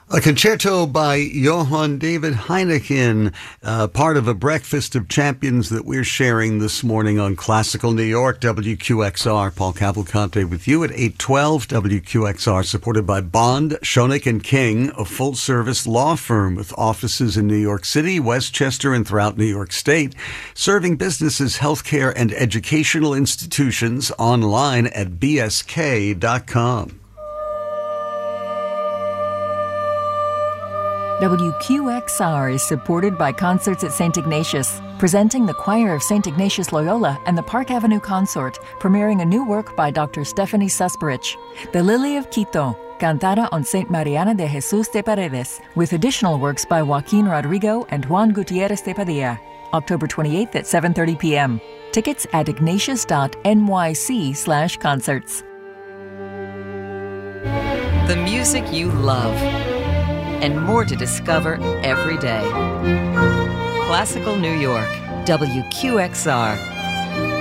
A concerto by Johann David Heineken, part of a breakfast of champions that we're sharing this morning on Classical New York, WQXR. Paul Cavalcante with you at 812 WQXR, supported by Bond, Schoenig and King, a full-service law firm with offices in New York City, Westchester, and throughout New York State, serving businesses, healthcare, and educational institutions online at bsk.com. WQXR is supported by Concerts at St. Ignatius, presenting the Choir of St. Ignatius Loyola and the Park Avenue Consort, premiering a new work by Dr. Stephanie Susperich, The Lily of Quito, cantada on St. Mariana de Jesus de Paredes, with additional works by Joaquin Rodrigo and Juan Gutierrez de Padilla, October 28th at 7:30 p.m. Tickets at ignatius.nyc/concerts. The music you love, and more to discover every day. Classical New York, WQXR.